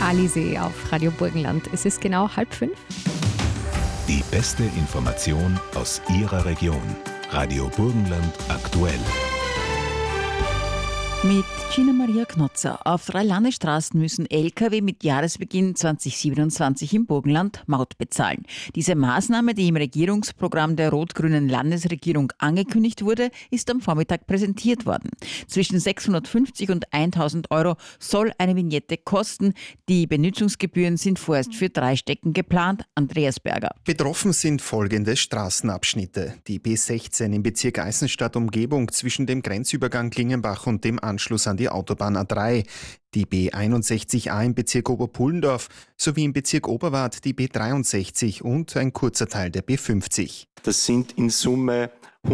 Alizé auf Radio Burgenland. Es ist genau 4:30. Die beste Information aus Ihrer Region. Radio Burgenland aktuell. Mit Gina Maria Knotzer. Auf 3 Landesstraßen müssen Lkw mit Jahresbeginn 2027 im Burgenland Maut bezahlen. Diese Maßnahme, die im Regierungsprogramm der rot-grünen Landesregierung angekündigt wurde, ist am Vormittag präsentiert worden. Zwischen 650 und 1.000 Euro soll eine Vignette kosten. Die Benutzungsgebühren sind vorerst für 3 Strecken geplant. Andreas Berger. Betroffen sind folgende Straßenabschnitte. Die B16 im Bezirk Eisenstadt-Umgebung zwischen dem Grenzübergang Klingenbach und dem Anschluss an die Autobahn A3, die B61A im Bezirk Oberpullendorf sowie im Bezirk Oberwart die B63 und ein kurzer Teil der B50. Das sind in Summe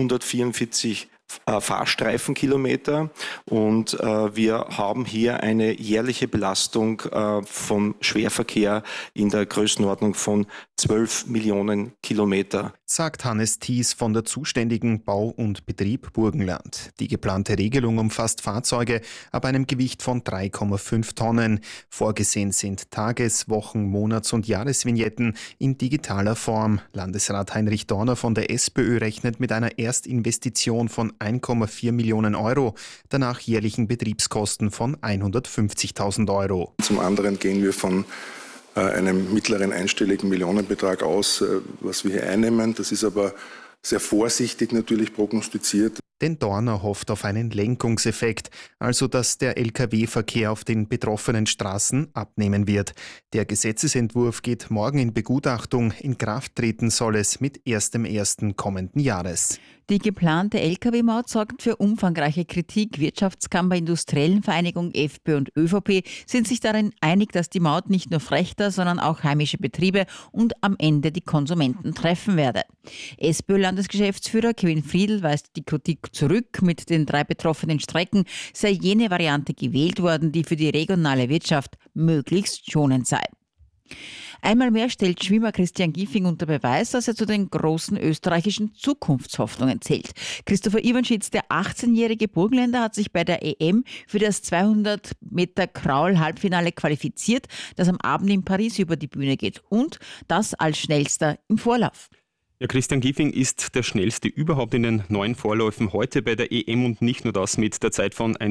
144 Fahrstreifenkilometer und wir haben hier eine jährliche Belastung vom Schwerverkehr in der Größenordnung von 12 Millionen Kilometer. Sagt Hannes Thies von der zuständigen Bau- und Betrieb Burgenland. Die geplante Regelung umfasst Fahrzeuge ab einem Gewicht von 3,5 Tonnen. Vorgesehen sind Tages-, Wochen-, Monats- und Jahresvignetten in digitaler Form. Landesrat Heinrich Dorner von der SPÖ rechnet mit einer Erstinvestition von 1,4 Millionen Euro, danach jährlichen Betriebskosten von 150.000 Euro. Zum anderen gehen wir von einem mittleren einstelligen Millionenbetrag aus, was wir hier einnehmen. Das ist aber sehr vorsichtig natürlich prognostiziert. Denn Dorner hofft auf einen Lenkungseffekt, also dass der Lkw-Verkehr auf den betroffenen Straßen abnehmen wird. Der Gesetzesentwurf geht morgen in Begutachtung. In Kraft treten soll es mit 1.1. kommenden Jahres. Die geplante Lkw-Maut sorgt für umfangreiche Kritik. Wirtschaftskammer, Industriellenvereinigung, FPÖ und ÖVP sind sich darin einig, dass die Maut nicht nur Frächter, sondern auch heimische Betriebe und am Ende die Konsumenten treffen werde. SPÖ-Landesgeschäftsführer Kevin Friedl weist die Kritik zurück. Mit den 3 betroffenen Strecken sei jene Variante gewählt worden, die für die regionale Wirtschaft möglichst schonend sei. Einmal mehr stellt Schwimmer Christian Giffing unter Beweis, dass er zu den großen österreichischen Zukunftshoffnungen zählt. Christopher Iwanschitz, der 18-jährige Burgenländer, hat sich bei der EM für das 200 Meter Kraul-Halbfinale qualifiziert, das am Abend in Paris über die Bühne geht. Und das als schnellster im Vorlauf. Ja, Christian Giffing ist der schnellste überhaupt in den 9 Vorläufen heute bei der EM und nicht nur das. Mit der Zeit von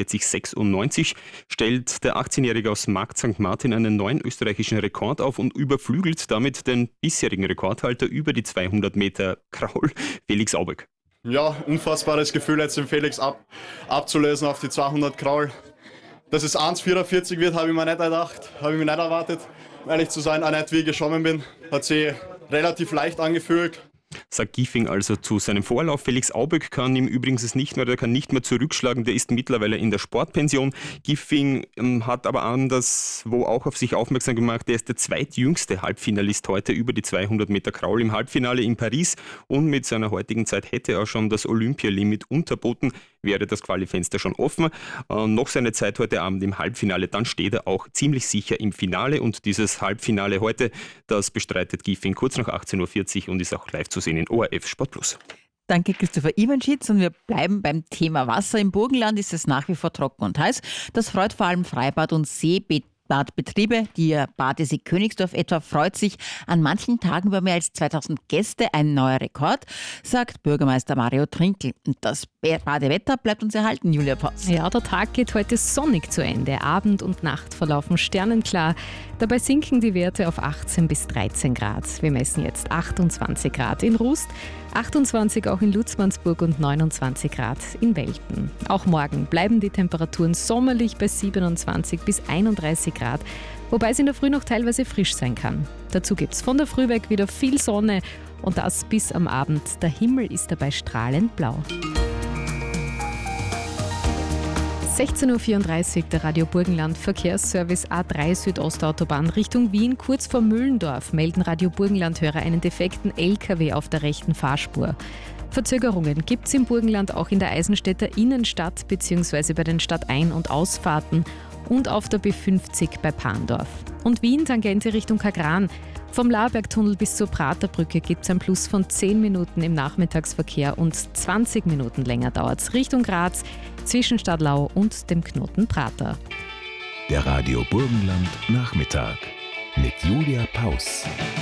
1,44,96 stellt der 18-Jährige aus Markt St. Martin einen neuen österreichischen Rekord auf und überflügelt damit den bisherigen Rekordhalter über die 200 Meter Kraul, Felix Auböck. Ja, unfassbares Gefühl, jetzt den Felix abzulösen auf die 200 Kraul. Dass es 1,44 wird, habe ich mir nicht gedacht, habe ich mir nicht erwartet. Um ehrlich zu sein, auch nicht wie ich geschwommen bin, hat sich relativ leicht angefühlt. Sagt Giffing also zu seinem Vorlauf. Felix Auböck kann ihm übrigens es nicht mehr, der kann nicht mehr zurückschlagen, der ist mittlerweile in der Sportpension. Giffing hat aber anderswo auch auf sich aufmerksam gemacht, der ist der zweitjüngste Halbfinalist heute über die 200 Meter Kraul im Halbfinale in Paris und mit seiner heutigen Zeit hätte er schon das Olympialimit unterboten, wäre das Qualifenster schon offen. Noch seine Zeit heute Abend im Halbfinale, dann steht er auch ziemlich sicher im Finale und dieses Halbfinale heute, das bestreitet Giffing kurz nach 18.40 Uhr und ist auch live zu sehen in ORF Sport Plus. Danke Christopher Iwanschitz und wir bleiben beim Thema Wasser. Im Burgenland ist es nach wie vor trocken und heiß. Das freut vor allem Freibad- und Seebadbetriebe. Die Badesee Königsdorf etwa freut sich an manchen Tagen über mehr als 2000 Gäste, ein neuer Rekord, sagt Bürgermeister Mario Trinkl. Und das Badewetter bleibt uns erhalten, Julia Paus. Ja, der Tag geht heute sonnig zu Ende. Abend und Nacht verlaufen sternenklar. Dabei sinken die Werte auf 18 bis 13 Grad. Wir messen jetzt 28 Grad in Rust, 28 auch in Lutzmannsburg und 29 Grad in Welten. Auch morgen bleiben die Temperaturen sommerlich bei 27 bis 31 Grad, wobei es in der Früh noch teilweise frisch sein kann. Dazu gibt es von der Früh weg wieder viel Sonne und das bis am Abend. Der Himmel ist dabei strahlend blau. 16.34 Uhr, der Radio Burgenland Verkehrsservice A3 Südostautobahn Richtung Wien, kurz vor Müllendorf, melden Radio Burgenland-Hörer einen defekten LKW auf der rechten Fahrspur. Verzögerungen gibt es im Burgenland auch in der Eisenstädter Innenstadt bzw. bei den Stadtein- und Ausfahrten und auf der B50 bei Pandorf. Und Wien, Tangente Richtung Kagran. Vom Labergtunnel bis zur Praterbrücke gibt es ein Plus von 10 Minuten im Nachmittagsverkehr und 20 Minuten länger dauert es Richtung Graz, zwischen Stadlau und dem Knoten Prater. Der Radio Burgenland Nachmittag mit Julia Paus.